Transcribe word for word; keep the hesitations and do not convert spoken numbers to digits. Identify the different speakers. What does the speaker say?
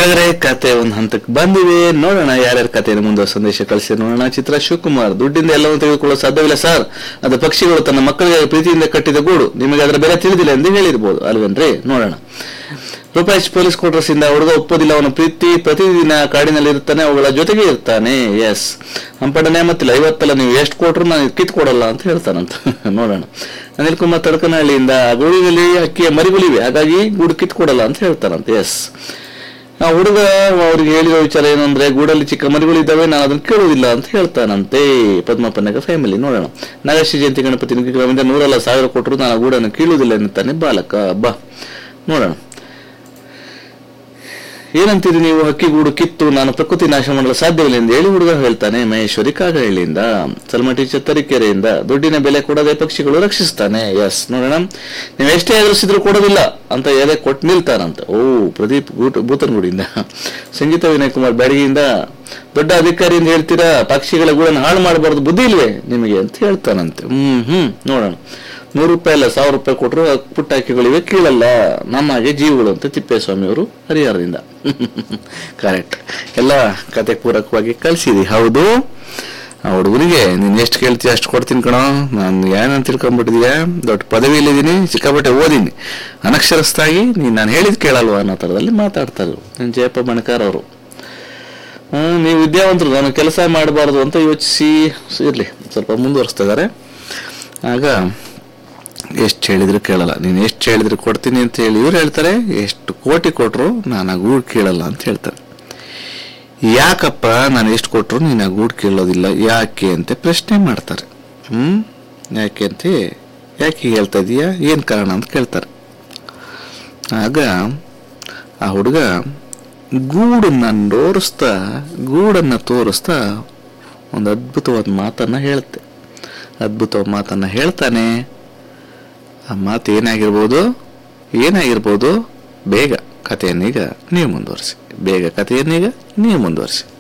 Speaker 1: ಹಾಗಾದ್ರೆ ಕತೆ ಒಂದು ಹಂತಕ್ಕೆ ಬಂದಿವೆ, ನೋಡೋಣ ಯಾರ್ಯಾರ ಕಥೆಯನ್ನು ಮುಂದೆ ಸಂದೇಶ ಕಳಿಸಿ ನೋಡೋಣ. ಚಿತ್ರ ಶಿವಕುಮಾರ್, ದುಡ್ಡಿಂದ ಎಲ್ಲವನ್ನು ತೆಗೆದುಕೊಳ್ಳಲು ಸಾಧ್ಯವಿಲ್ಲ ಸರ್, ಅದು ಪಕ್ಷಿಗಳು ತನ್ನ ಮಕ್ಕಳಿಗೆ ಪ್ರೀತಿಯಿಂದ ಕಟ್ಟಿದ ಗೂಡು, ನಿಮಗೆ ಅದರ ಬೆಲೆ ತಿಳಿದಿಲ್ಲ ಎಂದು ಹೇಳಿರ್ಬೋದು ಅಲ್ವೇನ್ರಿ. ನೋಡೋಣ. ರೂಪಾಯಿ ಪೊಲೀಸ್ ಕ್ವಾರ್ಟರ್ಸ್ ಇಂದ, ಹುಡುಗ ಒಪ್ಪೋದಿಲ್ಲ, ಅವನ ಪ್ರೀತಿ ಪ್ರತಿದಿನ ಕಾಡಿನಲ್ಲಿ ಇರ್ತಾನೆ, ಅವುಗಳ ಜೊತೆಗೆ ಇರ್ತಾನೆ. ಎಸ್, ಹಂಪಡನೆ ಮತ್ತಿಲ್ಲ, ಐವತ್ತಲ್ಲ ನೀವು ಎಷ್ಟು ಕೊಟ್ರು ನಾನು ಕಿತ್ಕೊಡಲ್ಲ ಅಂತ ಹೇಳ್ತಾನಂತ. ನೋಡೋಣ. ಅನಿಲ್ ಕುಮಾರ್, ತಡಕನಹಳ್ಳಿಯಿಂದ, ಗೂಡಿನಲ್ಲಿ ಅಕ್ಕಿಯ ಮರಿಗಳಿವೆ, ಹಾಗಾಗಿ ಗೂಡು ಕಿತ್ಕೊಡಲ್ಲ ಅಂತ ಹೇಳ್ತಾನಂತ. ಎಸ್, ಆ ಹುಡುಗ ಅವ್ರಿಗೆ ಹೇಳಿರೋ ವಿಚಾರ ಏನಂದ್ರೆ, ಗೂಡಲ್ಲಿ ಚಿಕ್ಕ ಮರಿಗಳಿದ್ದಾವೆ, ನಾನು ಅದನ್ನ ಕೇಳುವುದಿಲ್ಲ ಅಂತ ಹೇಳ್ತಾನಂತೆ. ಪದ್ಮಪ್ಪನಗ ಫ್ಯಾಮಿಲಿ. ನೋಡೋಣ. ನಾಗಶ್ರೀ ಜಯಂತಿ ಗಣಪತಿ ಗ್ರಾಮದಿಂದ, ನೂರಲ್ಲ ಸಾವಿರ ಕೊಟ್ಟರು ನಾನು ಗೂಡನ್ನು ಕೀಳುವುದಿಲ್ಲ ಎನ್ನುತ್ತಾನೆ ಬಾಲಕ. ಬಾ ನೋಡೋಣ. ಏನಂತೀರಿ ನೀವು, ಹಕ್ಕಿಗೂಡು ಕಿತ್ತು ನಾನು ಪ್ರಕೃತಿ ನಾಶ ಮಾಡಲು ಸಾಧ್ಯವಿಲ್ಲ ಎಂದು ಹೇಳಿ ಹುಡುಗ ಹೇಳ್ತಾನೆ. ಮಹೇಶ್ವರಿ ಕಾಗಹಳ್ಳಿಯಿಂದ. ಸಲ್ಮಾ ಟೀಚರ್ ತರೀಕೆರೆಯಿಂದ, ದುಡ್ಡಿನ ಬೆಲೆ ಕೊಡದೆ ಪಕ್ಷಿಗಳು ರಕ್ಷಿಸ್ತಾನೆ. ಎಸ್, ನೋಡೋಣ. ನೀವು ಎಷ್ಟೇ ಎದುರಿಸಿದ್ರು ಕೊಡೋದಿಲ್ಲ ಅಂತ ಎದೆ ಕೊಟ್ಟು ನಿಲ್ತಾನಂತ. ಓ, ಪ್ರದೀಪ್ ಬೂತನಗುಡಿಯಿಂದ. ಸಂಗೀತ ವಿನಯ್ ಕುಮಾರ್ ಬ್ಯಾಡಗಿಯಿಂದ, ದೊಡ್ಡ ಅಧಿಕಾರಿ ಎಂದು ಹೇಳ್ತೀರಾ, ಪಕ್ಷಿಗಳ ಗೂಡನ್ನು ಹಾಳು ಮಾಡಬಾರ್ದು, ಬುದ್ಧಿ ಇಲ್ವೇ ನಿಮಗೆ ಅಂತ ಹೇಳ್ತಾನಂತೆ. ಹ್ಮ್ ಹ್ಮ್ ನೋಡೋಣ. ನೂರು ರೂಪಾಯಿ ಅಲ್ಲ ಸಾವಿರ ರೂಪಾಯಿ ಕೊಟ್ಟರು ಪುಟ್ಟ ಹಕ್ಕಿಗಳಿವೆ, ಕೀಳಲ್ಲ, ನಮ್ಮ ಹಾಗೆ ಜೀವಗಳು ಅಂತ ತಿಪ್ಪೇಸ್ವಾಮಿ ಅವರು ಹರಿಹರದಿಂದ. ಕರೆಕ್ಟ್, ಎಲ್ಲ ಕತೆ ಪೂರಕವಾಗಿ ಕಳಿಸಿದಿ. ಹೌದು, ಆ ಹುಡುಗನಿಗೆ ನೀನ್ ಎಷ್ಟು ಕೇಳ್ತೀಯ ಅಷ್ಟು ಕೊಡ್ತೀನಿ ಕಣೋ, ನಾನು ಏನಂತ ತಿಳ್ಕೊಂಡ್ಬಿಟ್ಟಿದೀಯ, ದೊಡ್ಡ ಪದವಿಯಲ್ಲಿದ್ದೀನಿ, ಸಿಕ್ಕಾಪಟ್ಟೆ ಓದಿನಿ, ಅನಕ್ಷರಸ್ಥಾಗಿ ನೀನ್ ನಾನು ಹೇಳಿದ್ ಕೇಳಲ್ವಾ ಅನ್ನೋ ಥರದಲ್ಲಿ ಮಾತಾಡ್ತಾರೆ ನೀನ್ ಜಯಪ್ಪ ಬಣಕಾರ್ ಅವರು. ಹ್ಮ್ ನೀವು ವಿದ್ಯಾವಂತರು, ನಾನು ಕೆಲಸ ಮಾಡಬಾರ್ದು ಅಂತ ಯೋಚಿಸಿ ಇರ್ಲಿ ಸ್ವಲ್ಪ ಮುಂದುವರಿಸ್ತಾ ಇದಾರೆ. ಆಗ ಎಷ್ಟು ಹೇಳಿದ್ರು ಕೇಳಲ್ಲ, ನೀನು ಎಷ್ಟು ಹೇಳಿದ್ರು ಕೊಡ್ತೀನಿ ಅಂತ ಹೇಳಿ ಇವ್ರು ಹೇಳ್ತಾರೆ, ಎಷ್ಟು ಕೋಟಿ ಕೊಟ್ಟರು ನಾನು ಆ ಗೂಡು ಕೇಳಲ್ಲ ಅಂತ ಹೇಳ್ತಾರೆ. ಯಾಕಪ್ಪ ನಾನು ಎಷ್ಟು ಕೊಟ್ಟರು ನೀನು ಆ ಗೂಡು ಕೇಳೋದಿಲ್ಲ ಯಾಕೆ ಅಂತ ಪ್ರಶ್ನೆ ಮಾಡ್ತಾರೆ. ಹ್ಮ್ ಯಾಕೆ ಅಂತ, ಯಾಕೆ ಹೇಳ್ತಾ ಇದೀಯಾ, ಏನು ಕಾರಣ ಅಂತ ಕೇಳ್ತಾರೆ. ಆಗ ಆ ಹುಡುಗ ಗೂಡನ್ನ ತೋರಿಸ್ತಾ ಗೂಡನ್ನ ತೋರಿಸ್ತಾ ಒಂದು ಅದ್ಭುತವಾದ ಮಾತನ್ನ ಹೇಳುತ್ತೆ. ಅದ್ಭುತವಾದ ಮಾತನ್ನ ಹೇಳ್ತಾನೆ. ಆ ಮಾತು ಏನಾಗಿರ್ಬೋದು ಏನಾಗಿರ್ಬೋದು ಬೇಗ ಕಥೆಯನ್ನೀಗ ನೀವು ಮುಂದುವರಿಸಿ ಬೇಗ ಕಥೆಯನ್ನೀಗ ನೀವು ಮುಂದುವರಿಸಿ